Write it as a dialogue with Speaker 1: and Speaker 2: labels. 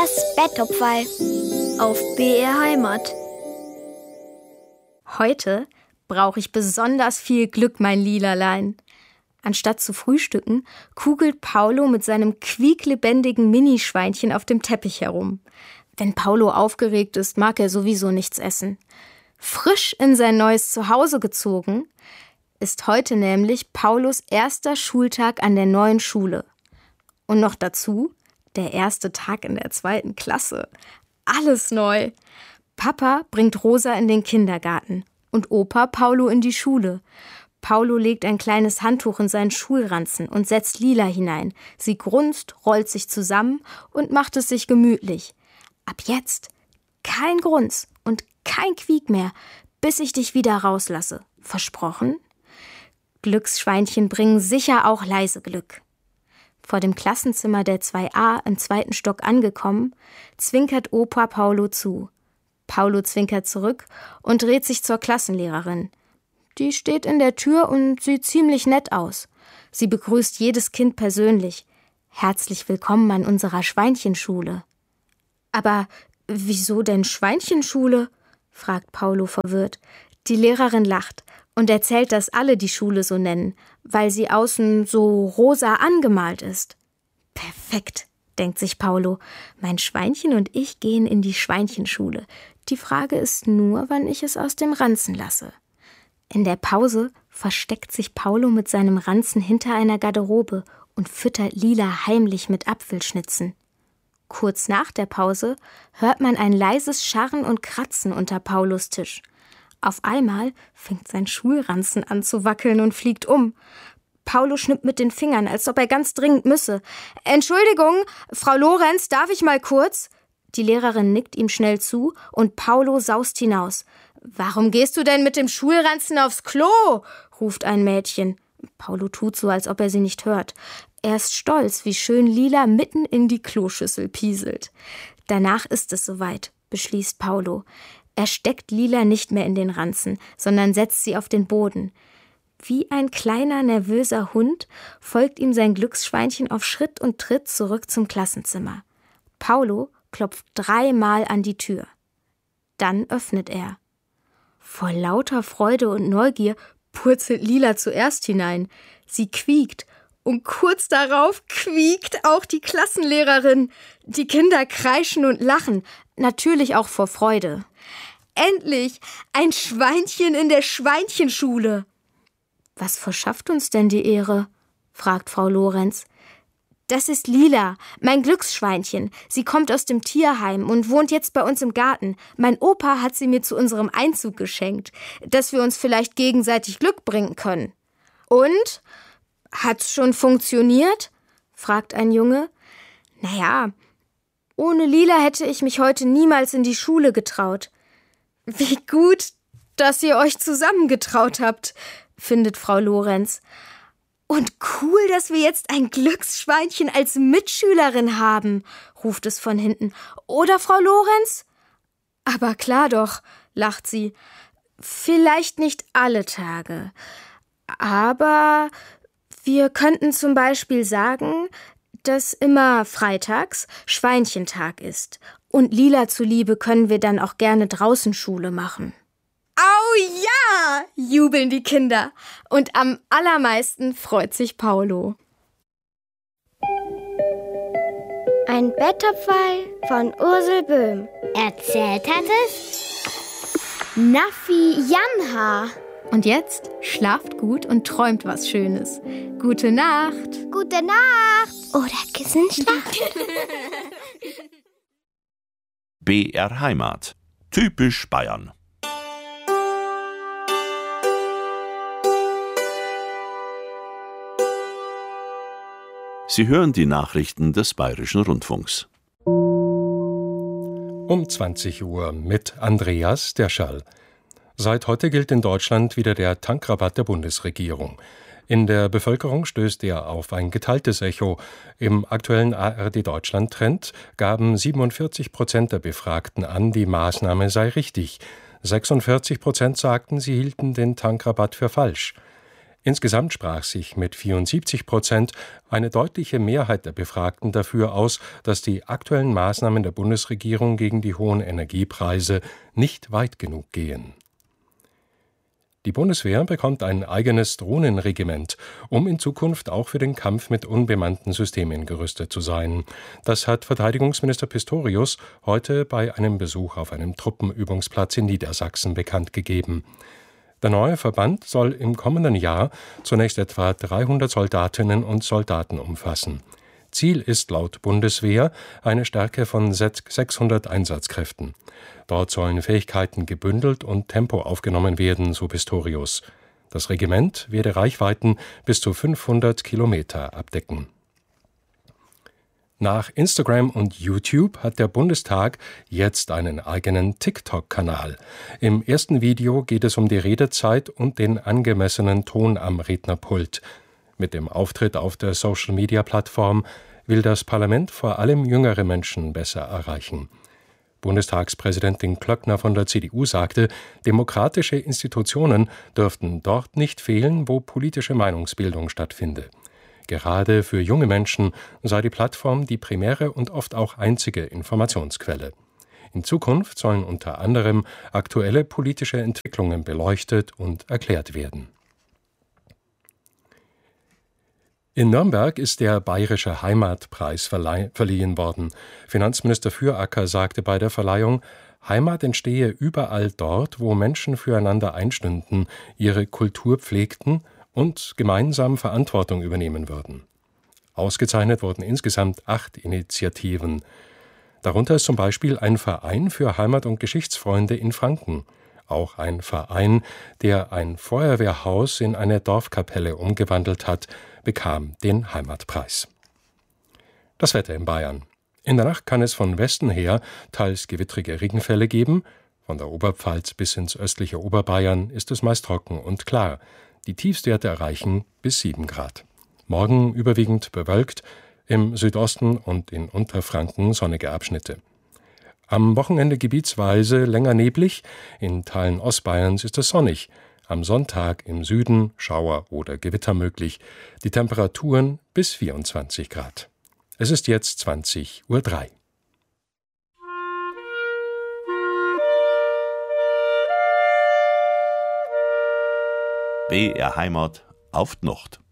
Speaker 1: Das Betttopferl auf BR Heimat.
Speaker 2: Heute brauche ich besonders viel Glück, mein Lilalein. Anstatt zu frühstücken, kugelt Paulo mit seinem quieklebendigen Minischweinchen auf dem Teppich herum. Wenn Paulo aufgeregt ist, mag er sowieso nichts essen. Frisch in sein neues Zuhause gezogen, ist heute nämlich Paulos erster Schultag an der neuen Schule. Und noch dazu der erste Tag in der 2. Klasse. Alles neu. Papa bringt Rosa in den Kindergarten und Opa Paulo in die Schule. Paulo legt ein kleines Handtuch in seinen Schulranzen und setzt Lila hinein. Sie grunzt, rollt sich zusammen und macht es sich gemütlich. Ab jetzt kein Grunz und kein Quiek mehr, bis ich dich wieder rauslasse. Versprochen? Glücksschweinchen bringen sicher auch leise Glück. Vor dem Klassenzimmer der 2a im 2. Stock angekommen, zwinkert Opa Paulo zu. Paulo zwinkert zurück und dreht sich zur Klassenlehrerin. Die steht in der Tür und sieht ziemlich nett aus. Sie begrüßt jedes Kind persönlich. Herzlich willkommen an unserer Schweinchenschule. Aber wieso denn Schweinchenschule? Fragt Paulo verwirrt. Die Lehrerin lacht und erzählt, dass alle die Schule so nennen, weil sie außen so rosa angemalt ist. Perfekt, denkt sich Paulo. Mein Schweinchen und ich gehen in die Schweinchenschule. Die Frage ist nur, wann ich es aus dem Ranzen lasse. In der Pause versteckt sich Paulo mit seinem Ranzen hinter einer Garderobe und füttert Lila heimlich mit Apfelschnitzen. Kurz nach der Pause hört man ein leises Scharren und Kratzen unter Paulos Tisch. Auf einmal fängt sein Schulranzen an zu wackeln und fliegt um. Paulo schnippt mit den Fingern, als ob er ganz dringend müsse. »Entschuldigung, Frau Lorenz, darf ich mal kurz?« Die Lehrerin nickt ihm schnell zu und Paulo saust hinaus. »Warum gehst du denn mit dem Schulranzen aufs Klo?« ruft ein Mädchen. Paulo tut so, als ob er sie nicht hört. Er ist stolz, wie schön Lila mitten in die Kloschüssel pieselt. Danach ist es soweit, beschließt Paulo. Er steckt Lila nicht mehr in den Ranzen, sondern setzt sie auf den Boden. Wie ein kleiner, nervöser Hund folgt ihm sein Glücksschweinchen auf Schritt und Tritt zurück zum Klassenzimmer. Paulo klopft 3-mal an die Tür. Dann öffnet er. Vor lauter Freude und Neugier purzelt Lila zuerst hinein. Sie quiekt und kurz darauf quiekt auch die Klassenlehrerin. Die Kinder kreischen und lachen, natürlich auch vor Freude. Endlich ein Schweinchen in der Schweinchenschule. Was verschafft uns denn die Ehre? Fragt Frau Lorenz. Das ist Lila, mein Glücksschweinchen. Sie kommt aus dem Tierheim und wohnt jetzt bei uns im Garten. Mein Opa hat sie mir zu unserem Einzug geschenkt, dass wir uns vielleicht gegenseitig Glück bringen können. Und? Hat's schon funktioniert? Fragt ein Junge. Naja, ohne Lila hätte ich mich heute niemals in die Schule getraut. Wie gut, dass ihr euch zusammengetraut habt, findet Frau Lorenz. Und cool, dass wir jetzt ein Glücksschweinchen als Mitschülerin haben, ruft es von hinten. Oder, Frau Lorenz? Aber klar doch, lacht sie. Vielleicht nicht alle Tage. Aber wir könnten zum Beispiel sagen, dass immer freitags Schweinchentag ist. Und Lila zuliebe können wir dann auch gerne draußen Schule machen. Au ja, jubeln die Kinder. Und am allermeisten freut sich Paulo.
Speaker 1: Ein Betttopferl von Ursel Böhm. Erzählt hat es Naffi Janha.
Speaker 2: Und jetzt schlaft gut und träumt was Schönes. Gute Nacht.
Speaker 1: Gute Nacht. Oder Kissenschlag.
Speaker 3: BR Heimat. Typisch Bayern. Sie hören die Nachrichten des Bayerischen Rundfunks.
Speaker 4: Um 20 Uhr mit Andreas Derschall. Seit heute gilt in Deutschland wieder der Tankrabatt der Bundesregierung. In der Bevölkerung stößt er auf ein geteiltes Echo. Im aktuellen ARD-Deutschland-Trend gaben 47% der Befragten an, die Maßnahme sei richtig. 46% sagten, sie hielten den Tankrabatt für falsch. Insgesamt sprach sich mit 74% eine deutliche Mehrheit der Befragten dafür aus, dass die aktuellen Maßnahmen der Bundesregierung gegen die hohen Energiepreise nicht weit genug gehen. Die Bundeswehr bekommt ein eigenes Drohnenregiment, um in Zukunft auch für den Kampf mit unbemannten Systemen gerüstet zu sein. Das hat Verteidigungsminister Pistorius heute bei einem Besuch auf einem Truppenübungsplatz in Niedersachsen bekannt gegeben. Der neue Verband soll im kommenden Jahr zunächst etwa 300 Soldatinnen und Soldaten umfassen. Ziel ist laut Bundeswehr eine Stärke von 600 Einsatzkräften. Dort sollen Fähigkeiten gebündelt und Tempo aufgenommen werden, so Pistorius. Das Regiment werde Reichweiten bis zu 500 Kilometer abdecken. Nach Instagram und YouTube hat der Bundestag jetzt einen eigenen TikTok-Kanal. Im ersten Video geht es um die Redezeit und den angemessenen Ton am Rednerpult. Mit dem Auftritt auf der Social-Media-Plattform will das Parlament vor allem jüngere Menschen besser erreichen. Bundestagspräsidentin Klöckner von der CDU sagte, demokratische Institutionen dürften dort nicht fehlen, wo politische Meinungsbildung stattfinde. Gerade für junge Menschen sei die Plattform die primäre und oft auch einzige Informationsquelle. In Zukunft sollen unter anderem aktuelle politische Entwicklungen beleuchtet und erklärt werden. In Nürnberg ist der Bayerische Heimatpreis verliehen worden. Finanzminister Füracker sagte bei der Verleihung, Heimat entstehe überall dort, wo Menschen füreinander einstünden, ihre Kultur pflegten und gemeinsam Verantwortung übernehmen würden. Ausgezeichnet wurden insgesamt 8 Initiativen. Darunter ist zum Beispiel ein Verein für Heimat- und Geschichtsfreunde in Franken. Auch ein Verein, der ein Feuerwehrhaus in eine Dorfkapelle umgewandelt hat, bekam den Heimatpreis. Das Wetter in Bayern. In der Nacht kann es von Westen her teils gewittrige Regenfälle geben. Von der Oberpfalz bis ins östliche Oberbayern ist es meist trocken und klar. Die Tiefstwerte erreichen bis 7 Grad. Morgen überwiegend bewölkt, im Südosten und in Unterfranken sonnige Abschnitte. Am Wochenende gebietsweise länger neblig, in Teilen Ostbayerns ist es sonnig. Am Sonntag im Süden Schauer oder Gewitter möglich. Die Temperaturen bis 24 Grad. Es ist jetzt 20:03 Uhr.
Speaker 3: BR Heimat auf die Nacht.